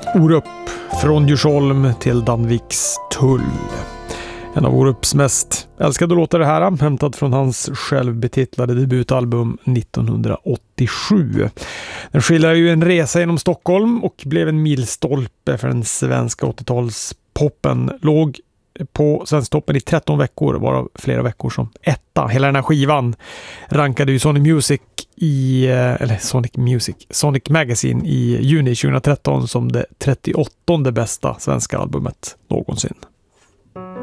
Orup, från Djursholm till Danviks tull. En av Orups mest älskade låtar det här, hämtad från hans självbetitlade debutalbum 1987. Den skildrar ju en resa genom Stockholm och blev en milstolpe för den svenska 80-talspoppen. Låg på Svensktoppen i 13 veckor, varav flera veckor som etta. Hela den här skivan rankade ju Sonic Magazine i juni 2013 som det 38:e bästa svenska albumet någonsin.